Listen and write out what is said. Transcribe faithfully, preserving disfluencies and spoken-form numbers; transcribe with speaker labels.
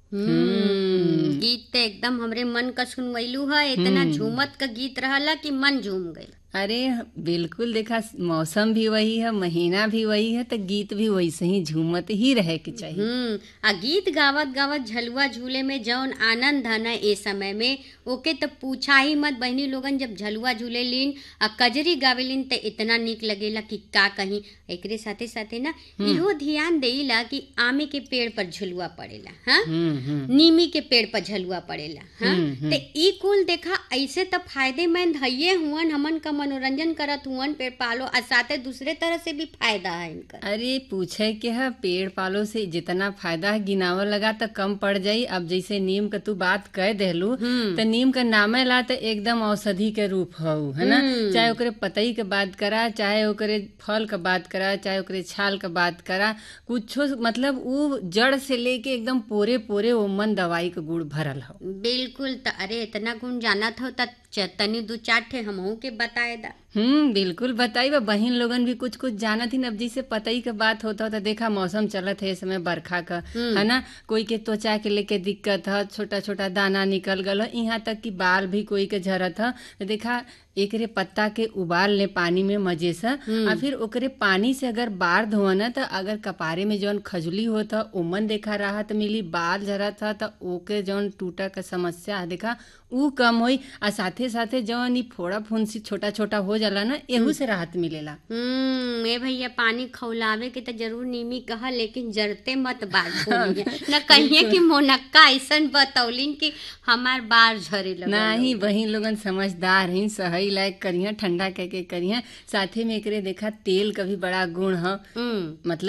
Speaker 1: हम्म गीत ते एकदम हमरे मन का सुनवैलू है। इतना झूमत का गीत रहला कि मन झूम गई।
Speaker 2: अरे बिल्कुल, देखा मौसम भी वही है, महीना भी वही है, तो गीत भी वैसे ही झूमत ही रहे के चाहिए।
Speaker 1: हम्म आ गीत गावत गावत झलुआ झूले में जौन आनंद है ना ए समय में, ओके तो पूछा ही मत। बहनी लोगन जब झलुआ झूले लीन आ कजरी गावे लीन तो इतना निक लगेला कि का कहीं। एकरे साथे साथे ना इहो ध्यान देला कि आमे के पेड़ पर झुलुआ पड़ेला, हाँ, नीमी के पेड़ पर झलुआ पड़ेला, हाँ। तो ई कुल देखा ऐसे तो फायदेमंद है हुअन, हमन का मनोरंजन करत हुअन पेड़ पालो, और साथे दूसरे तरह से भी फायदा है इनका।
Speaker 2: अरे पूछे के है, पेड़ पालो से जितना फायदा है गिनावा लगा तो कम पड़ जाई। अब जैसे नीम का तू बात कह देलू, तो नीम का नामे ला तो एकदम औषधि के रूप हऊ, है ना। चाहे ओकरे पतई के बात करा, चाहे ओकरे फल का बात करा, चाहे ओकरे छाल का बात करा, कुछो मतलब वो जड़ से लेके एकदम पोरे पोरे ओमन दवाई का गुण भरल हो।
Speaker 1: बिल्कुल। तो अरे इतना गुण जाना था त तनी दू चार ठे हमहू के बताए दा।
Speaker 2: हम्म बिल्कुल बताई बा। बहन लोगन भी कुछ कुछ जाना थी। अब जैसे पतई के बात होता हो तो देखा मौसम चलत है इस समय बरखा का, है ना। कोई के त्वचा के लेके दिक्कत है, छोटा छोटा दाना निकल गल है, यहाँ तक कि बाल भी कोई के झरत है। तो देखा एकरे पत्ता के उबाल ले पानी में मजे से, और फिर ओकरे पानी से अगर बार धोना तो अगर कपारे में जौन खजुली होता उमन देखा राहत मिली, बाल झरत था तो ओके जौन टूटा का समस्या है देखा ऊ कम होई। और साथे साथे जौन ई फोड़ा फुंसी छोटा छोटा हो जाला ना, एहू से राहत मिलेला।
Speaker 1: हम्म ए भैया पानी खौलावे के तो जरूर नीमी कहा, लेकिन जरते मत बाल खोलिए न कहिए कि मोनक्का ऐसन बतौलिन कि हमार बाल झरे लगा।
Speaker 2: नहीं बहिन लोगन समझदार हैं, सही लायक करिया, ठंडा कह के करिया। साथे में एकरे देखा तेल का भी बड़ा गुण है, मतलब